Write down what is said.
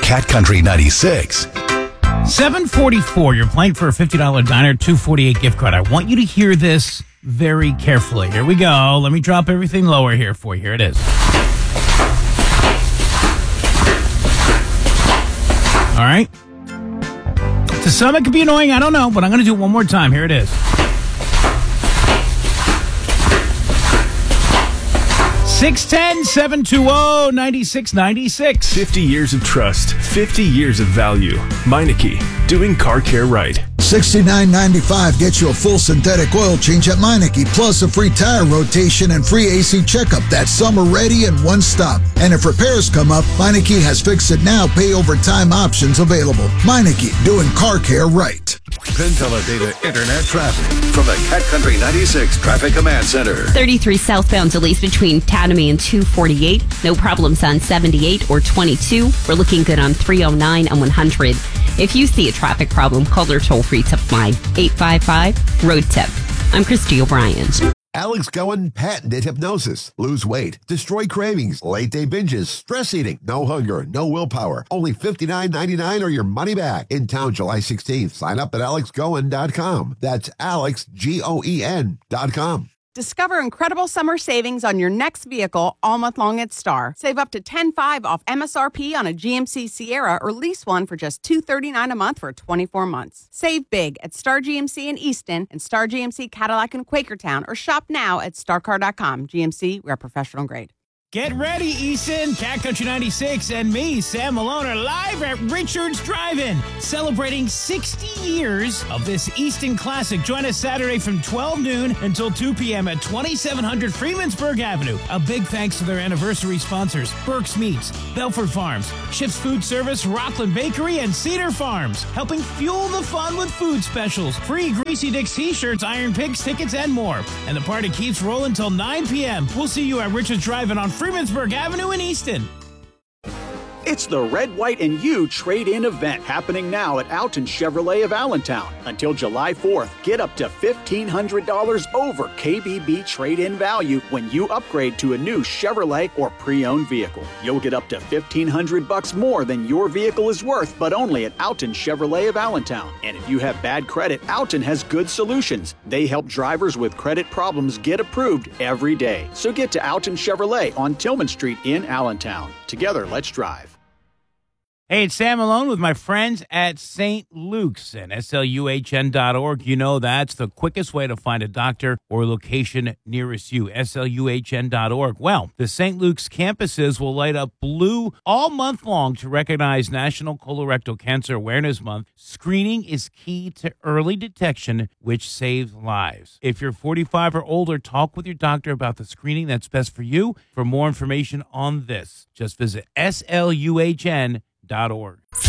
Cat Country 96. 744, you're playing for a $50 Diner 248 gift card. I want you to hear this very carefully. Here we go. Let me drop everything lower here for you. Here it is. All right. To some, it could be annoying. I don't know, but I'm going to do it one more time. Here it is. 610-720-9696. 50 years of trust, 50 years of value. Meineke, doing car care right. $69.95 gets you a full synthetic oil change at Meineke, plus a free tire rotation and free AC checkup that's summer ready in one stop. And if repairs come up, Meineke has Fix It Now, pay over time options available. Meineke, doing car care right. Penteledata Internet traffic from the Cat Country 96 Traffic Command Center. 33 southbound delays between Tatamy and 248. No problems on 78 or 22. We're looking good on 309 and 100. If you see a traffic problem, call our toll-free tip line, 855-ROAD-TIP. I'm Christy O'Brien. Alex Goen patented hypnosis. Lose weight, destroy cravings, late day binges, stress eating, no hunger, no willpower. Only $59.99 or your money back. In town July 16th. Sign up at alexgoen.com. That's alexgoen.com. Discover incredible summer savings on your next vehicle all month long at Star. Save up to $10,500 off MSRP on a GMC Sierra or lease one for just $239 a month for 24 months. Save big at Star GMC in Easton and Star GMC Cadillac in Quakertown, or shop now at starcar.com. GMC, we're professional grade. Get ready, Easton. Cat Country 96 and me, Sam Malone, are live at Richards Drive-In, celebrating 60 years of this Easton classic. Join us Saturday from 12 noon until 2 p.m. at 2700 Freemansburg Avenue. A big thanks to their anniversary sponsors, Burke's Meats, Belford Farms, Schiff's Food Service, Rockland Bakery, and Cedar Farms, helping fuel the fun with food specials, free Greasy Dick's t-shirts, Iron Pigs tickets, and more. And the party keeps rolling till 9 p.m. We'll see you at Richards Drive-In on Freemansburg Avenue in Easton. It's the Red, White, and You trade-in event happening now at Alton Chevrolet of Allentown. Until July 4th, get up to $1,500 over KBB trade-in value when you upgrade to a new Chevrolet or pre-owned vehicle. You'll get up to $1,500 more than your vehicle is worth, but only at Alton Chevrolet of Allentown. And if you have bad credit, Alton has good solutions. They help drivers with credit problems get approved every day. So get to Alton Chevrolet on Tillman Street in Allentown. Together, let's drive. Hey, it's Sam Malone with my friends at St. Luke's and SLUHN.org. You know that's the quickest way to find a doctor or location nearest you, SLUHN.org. Well, the St. Luke's campuses will light up blue all month long to recognize National Colorectal Cancer Awareness Month. Screening is key to early detection, which saves lives. If you're 45 or older, talk with your doctor about the screening that's best for you. For more information on this, just visit SLUHN.org.